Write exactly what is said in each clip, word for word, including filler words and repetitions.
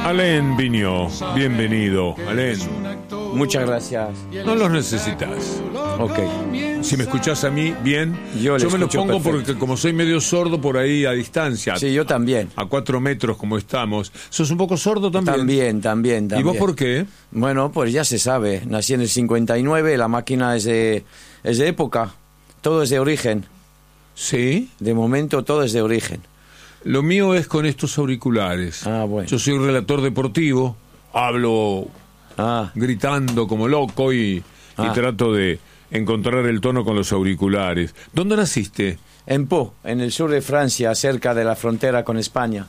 Alain Vigneault, bienvenido, Alain. Muchas gracias. No los necesitas. Ok. Si me escuchás a mí, bien. Yo, yo me los pongo perfecto. porque como soy medio sordo por ahí a distancia. Sí, yo también. A cuatro metros como estamos. ¿Sos un poco sordo también? También, también, también. ¿Y vos por qué? Bueno, pues ya se sabe. Nací en el cincuenta y nueve, la máquina es de, es de época. Todo es de origen. Sí. De momento todo es de origen. Lo mío es con estos auriculares. Ah, bueno. Yo soy relator deportivo, hablo Ah, gritando como loco y, y Ah. trato de encontrar el tono con los auriculares. ¿Dónde naciste? en Pau, en el sur de Francia, cerca de la frontera con España.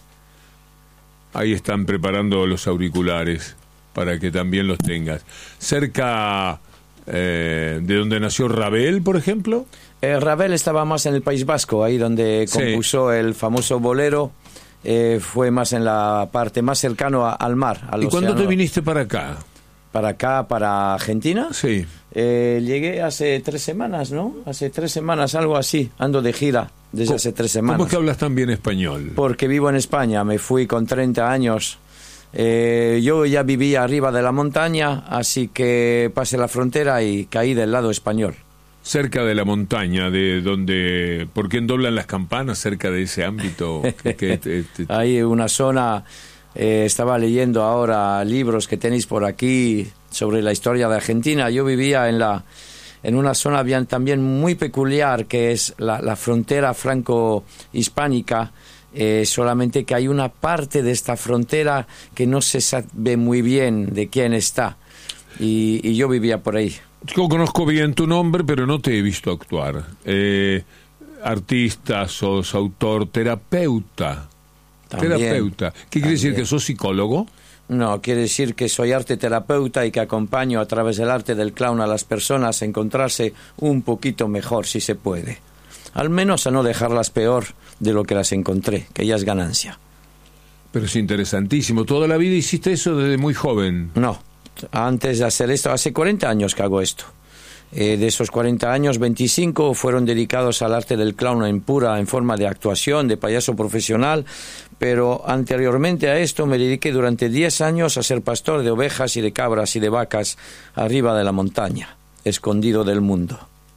Ahí están preparando los auriculares para que también los tengas. Cerca eh, de donde nació Ravel, por ejemplo. Eh, Ravel estaba más en el País Vasco, ahí donde Sí. compuso el famoso bolero. Eh, fue más en la parte más cercano a- al mar, al ¿Y cuándo océano. te viniste para acá? Para acá, para Argentina. Sí. Eh, llegué hace tres semanas, ¿no? Hace tres semanas, algo así. Ando de gira desde ¿Cómo- hace tres ¿Cómo semanas. es que hablas tan bien español? Porque vivo en España, me fui con treinta años. Eh, yo ya vivía arriba de la montaña, así que pasé la frontera y caí del lado español. Cerca de la montaña, de donde... ¿Por qué doblan las campanas cerca de ese ámbito? que, que te- te- Hay una zona, eh, estaba leyendo ahora libros que tenéis por aquí sobre la historia de Argentina. Yo vivía en la en una zona bien, también muy peculiar, que es la, la frontera franco-hispánica, eh, solamente que hay una parte de esta frontera que no se sabe muy bien de quién está. Y, y yo vivía por ahí. Yo conozco bien tu nombre, pero no te he visto actuar. Eh, artista, sos autor, terapeuta. También, terapeuta. ¿Qué quiere decir? también. ¿Que sos psicólogo? No, quiere decir que soy arte terapeuta y que acompaño a través del arte del clown a las personas a encontrarse un poquito mejor, si se puede. Al menos a no dejarlas peor de lo que las encontré, que ya es ganancia. Pero es interesantísimo. ¿Toda la vida hiciste eso desde muy joven? No, antes de hacer esto, hace cuarenta años que hago esto. Eh, de esos cuarenta años, veinticinco fueron dedicados al arte del clown en pura, en forma de actuación, de payaso profesional, pero anteriormente a esto me dediqué durante diez años a ser pastor de ovejas y de cabras y de vacas arriba de la montaña, escondido del mundo.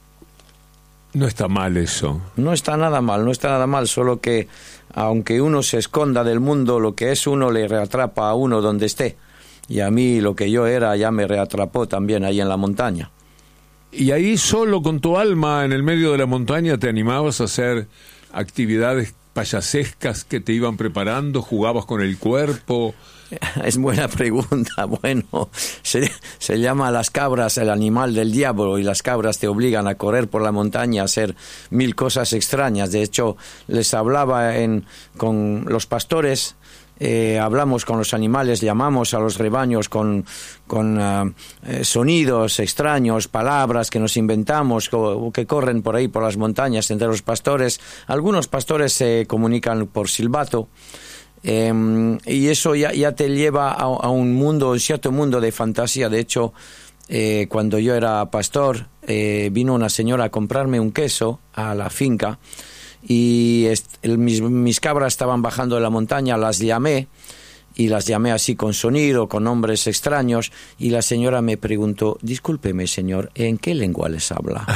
No está mal eso. No está nada mal, no está nada mal, solo que aunque uno se esconda del mundo, lo que es uno le reatrapa a uno donde esté. Y a mí lo que yo era ya me reatrapó también ahí en la montaña. Y ahí solo con tu alma en el medio de la montaña te animabas a hacer actividades payasescas que te iban preparando, jugabas con el cuerpo. Es buena pregunta. Bueno, se, se llama las cabras el animal del diablo y las cabras te obligan a correr por la montaña, a hacer mil cosas extrañas. De hecho, les hablaba en, con los pastores. Eh, hablamos con los animales, llamamos a los rebaños con, con uh, eh, sonidos extraños, palabras que nos inventamos, co que corren por ahí por las montañas entre los pastores. Algunos pastores se comunican por silbato, eh, y eso ya, ya te lleva a, a un mundo, un cierto mundo de fantasía. De hecho, eh, cuando yo era pastor, eh, vino una señora a comprarme un queso a la finca. Y el, mis, mis cabras estaban bajando de la montaña, las llamé, y las llamé así con sonido, con nombres extraños, y la señora me preguntó, discúlpeme señor, ¿en qué lengua les habla?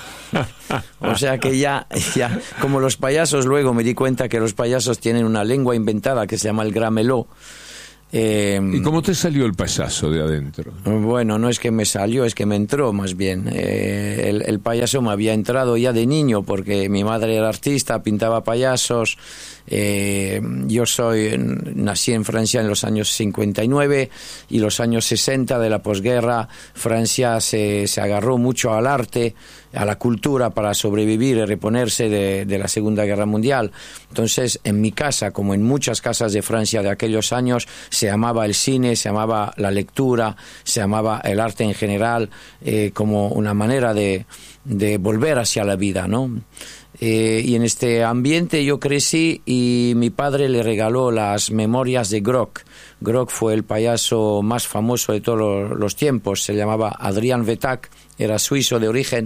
O sea que ya, ya, como los payasos, luego me di cuenta que los payasos tienen una lengua inventada que se llama el grameló. Eh, ¿Y cómo te salió el payaso de adentro? Bueno, no es que me salió, es que me entró más bien. Eh, el, el payaso me había entrado ya de niño porque mi madre era artista, pintaba payasos. Eh, yo soy nací en Francia en los años cincuenta y nueve y los años sesenta de la posguerra. Francia se, se agarró mucho al arte, a la cultura para sobrevivir y reponerse de, de la Segunda Guerra Mundial. Entonces, en mi casa, como en muchas casas de Francia de aquellos años, se amaba el cine, se amaba la lectura, se amaba el arte en general, eh, como una manera de, de volver hacia la vida, ¿no? Eh, y en este ambiente yo crecí y mi padre le regaló las memorias de Groc. Groc fue el payaso más famoso de todos los, los tiempos, se llamaba Adrián Vetac, era suizo de origen.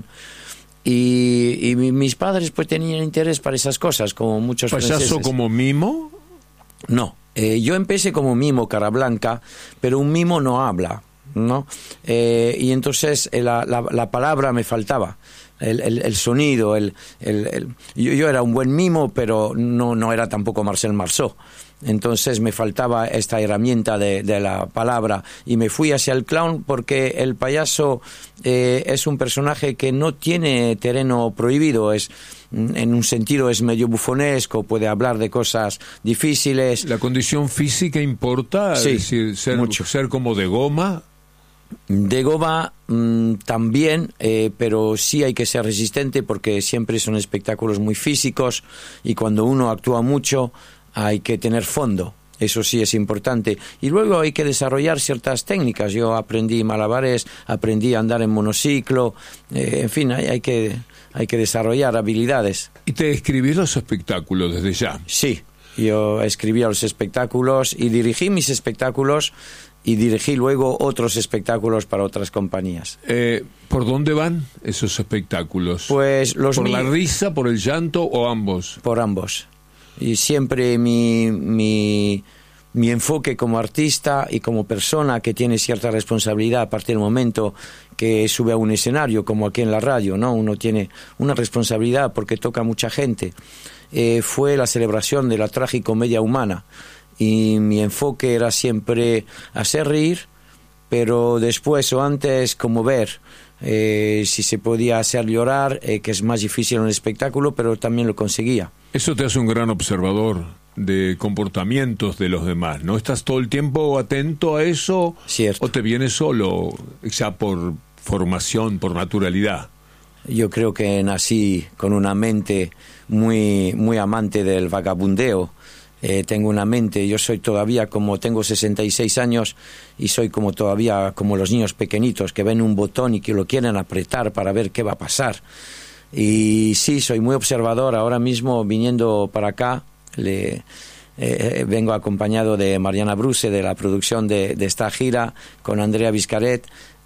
Y, y mi, mis padres pues tenían interés para esas cosas, como muchos ¿Payaso franceses. como mimo? No, Eh, yo empecé como mimo cara blanca, pero un mimo no habla, ¿no? Eh, y entonces eh, la, la, la palabra me faltaba. El, el, el sonido, el, el, el yo, yo era un buen mimo, pero no, no era tampoco Marcel Marceau. Entonces me faltaba esta herramienta de, de la palabra y me fui hacia el clown porque el payaso eh, es un personaje que no tiene terreno prohibido, es en un sentido es medio bufonesco, puede hablar de cosas difíciles. ¿La condición física importa? Sí, es decir, ser, mucho. ser como de goma. De goma mmm, también, eh, pero sí hay que ser resistente porque siempre son espectáculos muy físicos y cuando uno actúa mucho hay que tener fondo, eso sí es importante. Y luego hay que desarrollar ciertas técnicas. Yo aprendí malabares, aprendí a andar en monociclo, eh, en fin, hay, hay, que, hay que desarrollar habilidades. ¿Y te escribís los espectáculos desde ya? Sí, yo escribía los espectáculos y dirigí mis espectáculos y dirigí luego otros espectáculos para otras compañías. Eh, ¿Por dónde van esos espectáculos? Pues los ¿Por mi... la risa, por el llanto o ambos? Por ambos. Y siempre mi, mi, mi enfoque como artista y como persona que tiene cierta responsabilidad a partir del momento que sube a un escenario, como aquí en la radio, ¿no? Uno tiene una responsabilidad porque toca a mucha gente. Eh, fue la celebración de la tragicomedia humana y mi enfoque era siempre hacer reír, pero después o antes como ver eh, si se podía hacer llorar, eh, que es más difícil en un espectáculo, pero también lo conseguía. Eso te hace un gran observador de comportamientos de los demás, ¿no? ¿Estás todo el tiempo atento a eso? Cierto. ¿O te viene solo, ya por formación, por naturalidad? Yo creo que nací con una mente muy, muy amante del vagabundeo. Eh, tengo una mente, yo soy todavía como, tengo sesenta y seis años y soy como todavía como los niños pequeñitos que ven un botón y que lo quieren apretar para ver qué va a pasar. Y sí, soy muy observador. Ahora mismo viniendo para acá, le, eh, vengo acompañado de Mariana Bruce, de la producción de, de esta gira, con Andrea Viscaret.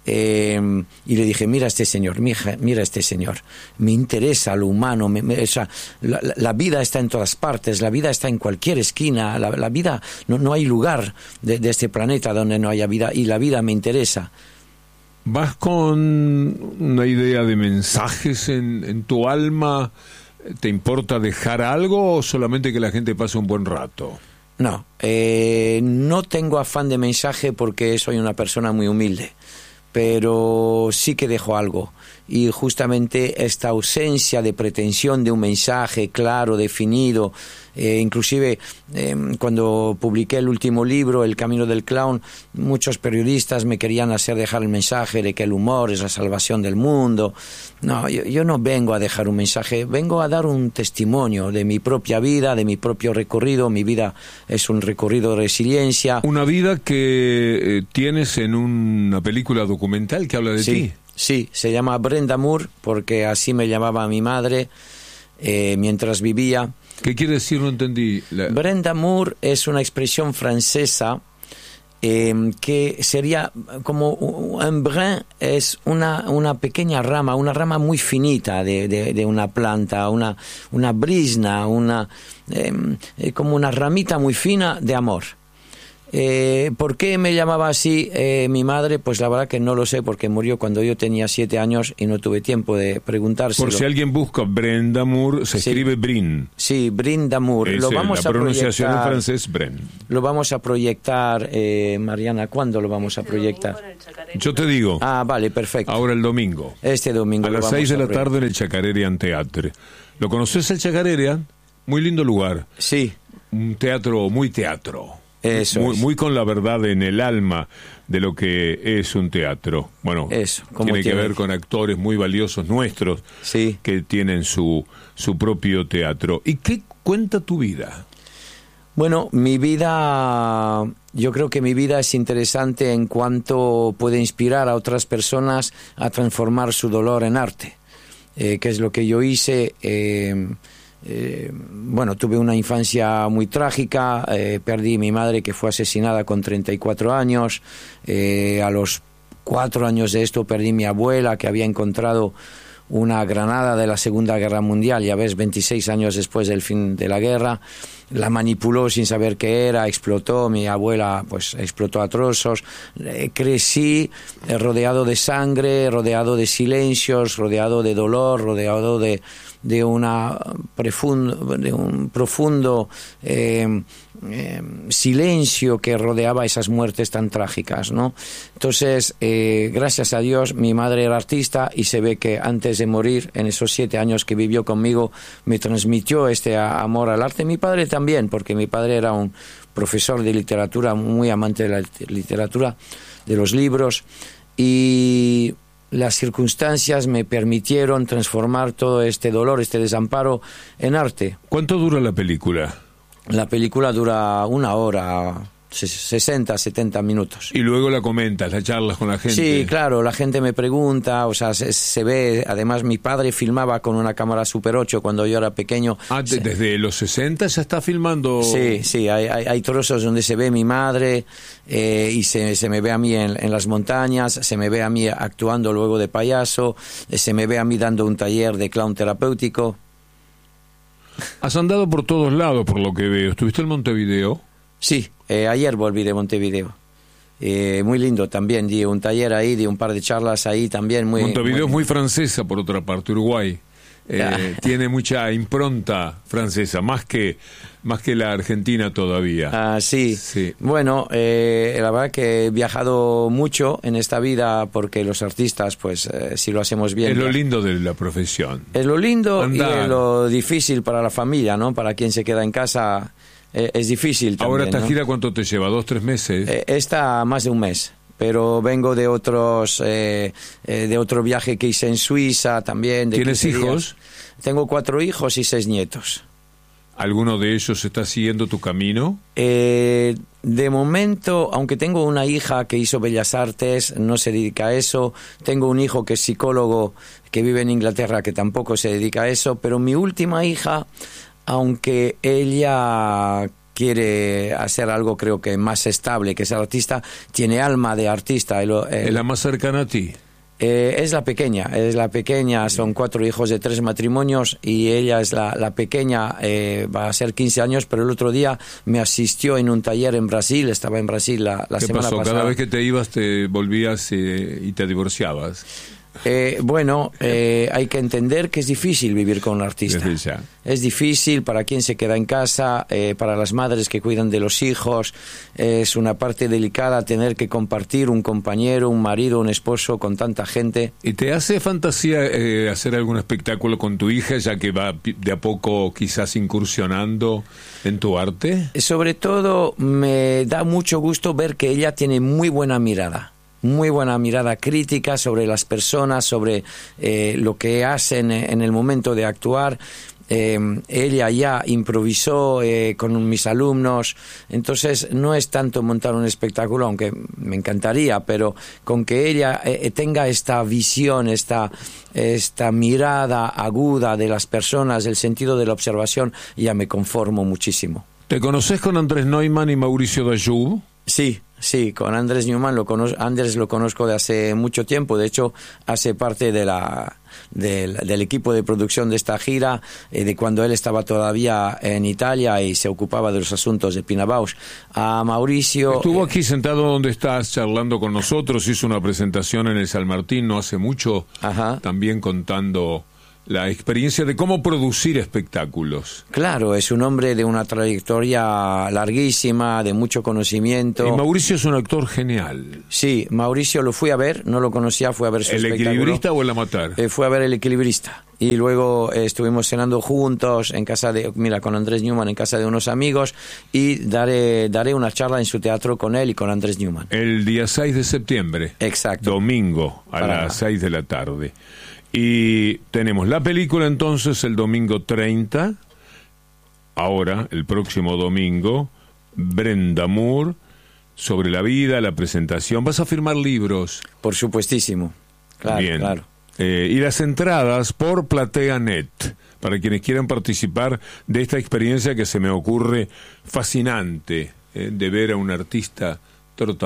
Eh, y le dije, mira este señor, mira, mira este señor, me interesa lo humano, me, me, o sea, la, la vida está en todas partes, la vida está en cualquier esquina, la, la vida, no, no hay lugar de, de este planeta donde no haya vida, y la vida me interesa. ¿Vas con una idea de mensajes en, en tu alma? ¿Te importa dejar algo o solamente que la gente pase un buen rato? No, eh, no tengo afán de mensaje porque soy una persona muy humilde, pero sí que dejo algo. Y justamente esta ausencia de pretensión de un mensaje claro, definido, eh, inclusive eh, cuando publiqué el último libro, El Camino del Clown, muchos periodistas me querían hacer dejar el mensaje de que el humor es la salvación del mundo. No, yo, yo no vengo a dejar un mensaje, vengo a dar un testimonio de mi propia vida, de mi propio recorrido. Mi vida es un recorrido de resiliencia. Una vida que eh, tienes en una película documental que habla de sí. ti. Sí, se llama Brenda Moore, porque así me llamaba mi madre eh, mientras vivía. ¿Qué quiere decir? No entendí. La... Brenda Moore es una expresión francesa eh, que sería como un brin, es una, una pequeña rama, una rama muy finita de, de, de una planta, una, una brisna, una, eh, como una ramita muy fina de amor. Eh, ¿Por qué me llamaba así eh, mi madre? Pues la verdad que no lo sé, porque murió cuando yo tenía siete años y no tuve tiempo de preguntárselo. Por si alguien busca Brenda Moore, se sí. escribe Brin. Sí, Brenda Moore. Es, lo vamos la a pronunciación proyectar, en francés, Bren. Lo vamos a proyectar, eh, Mariana, ¿cuándo lo vamos a proyectar? Yo te digo. Ah, vale, perfecto. Ahora el domingo. Este domingo. A las seis de la tarde en el Chacarerian Theatre. ¿Lo conoces el Chacarerian? Muy lindo lugar. Sí. Un teatro, muy teatro. Eso muy, es. muy con la verdad en el alma de lo que es un teatro. Bueno, Eso, tiene que tiene? ver con actores muy valiosos nuestros sí. que tienen su, su propio teatro. ¿Y qué cuenta tu vida? Bueno, mi vida, yo creo que mi vida es interesante en cuanto puede inspirar a otras personas a transformar su dolor en arte, eh, que es lo que yo hice. Eh, Eh, bueno, tuve una infancia muy trágica, eh, perdí a mi madre que fue asesinada con treinta y cuatro años, eh, a los cuatro años de esto perdí a mi abuela que había encontrado una granada de la Segunda Guerra Mundial, ya ves, veintiséis años después del fin de la guerra. la manipuló sin saber qué era, explotó, mi abuela pues explotó a trozos. Eh, crecí eh, rodeado de sangre, rodeado de silencios, rodeado de dolor, rodeado de, de, una profundo, de un profundo eh, eh, silencio que rodeaba esas muertes tan trágicas, ¿no? Entonces, eh, gracias a Dios, mi madre era artista y se ve que antes de morir, en esos siete años que vivió conmigo, me transmitió este amor al arte. Mi padre también, porque mi padre era un profesor de literatura, muy amante de la literatura, de los libros, y las circunstancias me permitieron transformar todo este dolor, este desamparo, en arte. ¿Cuánto dura la película? La película dura una hora, sesenta, setenta minutos. Y luego la comentas, la charlas con la gente. Sí, claro, la gente me pregunta, o sea, se, se ve, además mi padre filmaba con una cámara Super ocho cuando yo era pequeño. Ah, se, desde los sesenta ya está filmando. Sí, sí, hay, hay, hay trozos donde se ve mi madre eh, y se, se me ve a mí en, en las montañas, se me ve a mí actuando luego de payaso, eh, se me ve a mí dando un taller de clown terapéutico. Has andado por todos lados, por lo que veo. ¿Estuviste en Montevideo? Sí, eh, ayer volví de Montevideo. Eh, muy lindo también, di un taller ahí, di un par de charlas ahí también. Muy, Montevideo muy... es muy francesa, por otra parte, Uruguay. Eh, tiene mucha impronta francesa, más que más que la Argentina todavía. Ah, sí. sí. Bueno, eh, la verdad que he viajado mucho en esta vida porque los artistas, pues, eh, si lo hacemos bien... Es lo lindo de la profesión. Es lo lindo Andar. Y es lo difícil para la familia, ¿no? Para quien se queda en casa eh, es difícil también. Ahora esta ¿no? gira, ¿cuánto te lleva? ¿Dos, tres meses? Eh, esta más de un mes. Pero vengo de otros eh, eh, de otro viaje que hice en Suiza también. De ¿Tienes hijos? Días. Tengo cuatro hijos y seis nietos. ¿Alguno de ellos está siguiendo tu camino? Eh, de momento, aunque tengo una hija que hizo Bellas Artes, no se dedica a eso. Tengo un hijo que es psicólogo, que vive en Inglaterra, que tampoco se dedica a eso. Pero mi última hija, aunque ella quiere hacer algo creo que más estable, que ser artista, tiene alma de artista. El, el, ¿Es la más cercana a ti? Eh, es la pequeña, es la pequeña, son cuatro hijos de tres matrimonios y ella es la, la pequeña, eh, va a ser quince años, pero el otro día me asistió en un taller en Brasil, estaba en Brasil la, la ¿Qué semana pasó? pasada. Cada vez que te ibas te volvías eh, y te divorciabas. Eh, bueno, eh, hay que entender que es difícil vivir con un artista. Es difícil para quien se queda en casa, eh, para las madres que cuidan de los hijos. Es una parte delicada tener que compartir un compañero, un marido, un esposo con tanta gente. ¿Y te hace fantasía eh, hacer algún espectáculo con tu hija, ya que va de a poco quizás incursionando en tu arte? Sobre todo me da mucho gusto ver que ella tiene muy buena mirada. Muy buena mirada crítica sobre las personas, sobre eh, lo que hacen en el momento de actuar. Eh, ella ya improvisó eh, con mis alumnos, entonces no es tanto montar un espectáculo, aunque me encantaría, pero con que ella eh, tenga esta visión, esta, esta mirada aguda de las personas, el sentido de la observación, ya me conformo muchísimo. ¿Te conoces con Andrés Neumann y Mauricio Dayoud? Sí, sí, con Andrés Neumann lo conozco, Andrés lo conozco de hace mucho tiempo, de hecho hace parte de la del, del equipo de producción de esta gira, eh, de cuando él estaba todavía en Italia y se ocupaba de los asuntos de Pina Bausch. A Mauricio... Estuvo aquí sentado donde estás charlando con nosotros, hizo una presentación en el San Martín no hace mucho, Ajá. también contando la experiencia de cómo producir espectáculos. Claro, es un hombre de una trayectoria larguísima, de mucho conocimiento. Y Mauricio es un actor genial. Sí, Mauricio lo fui a ver, no lo conocía, fui a ver su ¿El espectáculo. equilibrista o el amateur? Eh, fui a ver El Equilibrista. Y luego eh, estuvimos cenando juntos en casa de, mira, con Andrés Neumann en casa de unos amigos y daré, daré una charla en su teatro con él y con Andrés Neumann. El día seis de septiembre. Exacto. Domingo, a Para... las seis de la tarde. Y tenemos la película entonces el domingo treinta, ahora, el próximo domingo, Brenda Moore, sobre la vida, la presentación. ¿Vas a firmar libros? Por supuestísimo, claro, Bien. claro. Eh, y las entradas por PlateaNet, para quienes quieran participar de esta experiencia que se me ocurre fascinante, eh, de ver a un artista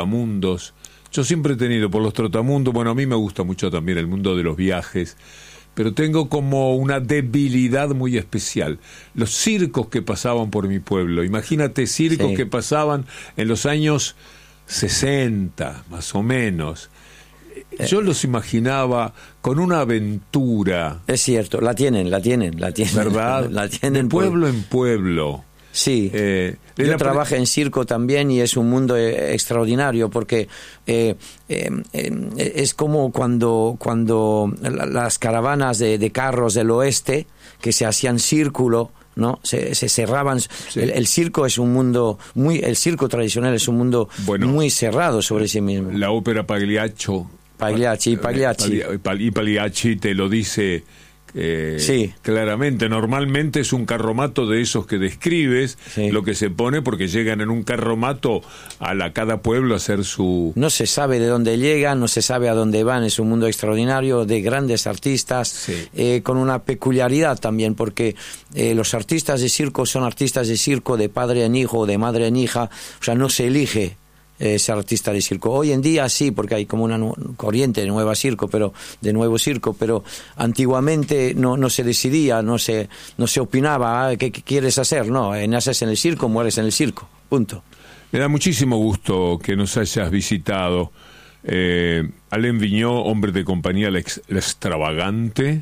trotamundos. Yo siempre he tenido por los trotamundos, bueno, a mí me gusta mucho también el mundo de los viajes, pero tengo como una debilidad muy especial. Los circos que pasaban por mi pueblo, imagínate circos Sí. que pasaban en los años sesenta, más o menos. Yo los imaginaba con una aventura, Es cierto, la tienen, la tienen, la tienen. ¿verdad? La tienen de pueblo en pueblo. Sí, Eh, yo la- trabajo en circo también y es un mundo eh, extraordinario porque eh, eh, eh, es como cuando, cuando la- las caravanas de, de carros del oeste que se hacían círculo, ¿no? Se, se cerraban. Sí. El, el circo es un mundo muy, el circo tradicional es un mundo Bueno, muy cerrado sobre sí mismo. La ópera Pagliaccio. Pagliacci, Pagliacci. Pagli- Pagli- Pagliacci te lo dice eh, Sí. claramente. Normalmente es un carromato de esos que describes, Sí. lo que se pone porque llegan en un carromato a la, cada pueblo a hacer su... No se sabe de dónde llegan, no se sabe a dónde van, es un mundo extraordinario de grandes artistas, Sí. eh, con una peculiaridad también, porque eh, los artistas de circo son artistas de circo de padre en hijo o de madre en hija, o sea, no se elige eh, ser artista de circo. Hoy en día sí, porque hay como una nu- corriente de nueva circo, pero de nuevo circo, pero antiguamente no, no se decidía, no se, no se opinaba, ah, ¿qué, qué quieres hacer? No, eh, naces en el circo, mueres en el circo, punto. Me da muchísimo gusto que nos hayas visitado. Eh, Alain Vigneault, hombre de compañía, la, ex- la extravagante,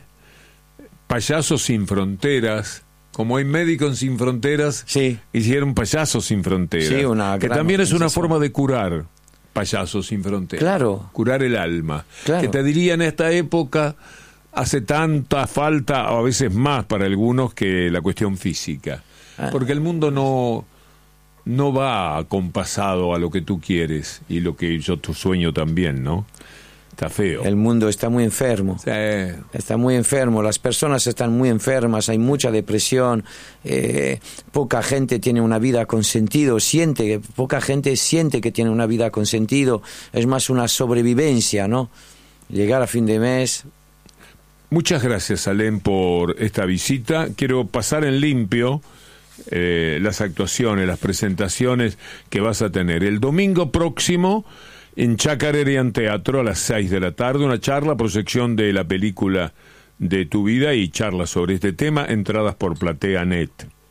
Payasos sin fronteras. Como hay Médicos sin Fronteras, Sí. hicieron Payasos sin Fronteras. Sí, una que gran también es una organización. forma de curar, Payasos sin Fronteras. Claro. Curar el alma. Claro. Que te diría en esta época hace tanta falta, o a veces más para algunos, que la cuestión física. Ah. Porque el mundo no, no va acompasado a lo que tú quieres y lo que yo tu sueño también, ¿no? Está feo. El mundo está muy enfermo. Sí. Está muy enfermo, las personas están muy enfermas, hay mucha depresión, eh, poca gente tiene una vida con sentido, siente, poca gente siente que tiene una vida con sentido, es más una sobrevivencia, ¿no? Llegar a fin de mes. Muchas gracias, Alain, por esta visita. Quiero pasar en limpio eh, las actuaciones, las presentaciones que vas a tener. El domingo próximo, en Chacarerian Teatro, a las seis de la tarde, una charla, proyección de la película de tu vida y charla sobre este tema, entradas por PlateaNet.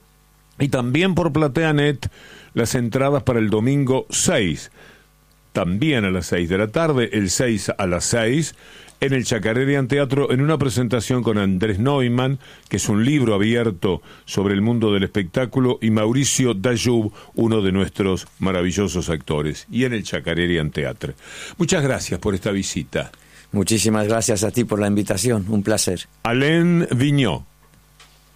Y también por PlateaNet, las entradas para el domingo seis, también a las seis de la tarde, el seis a las seis, en el Chacarerian Teatro, en una presentación con Andrés Neumann, que es un libro abierto sobre el mundo del espectáculo, y Mauricio Dayoub, uno de nuestros maravillosos actores, y en el Chacarerian Teatro. Muchas gracias por esta visita. Muchísimas gracias a ti por la invitación, un placer. Alain Vigneault.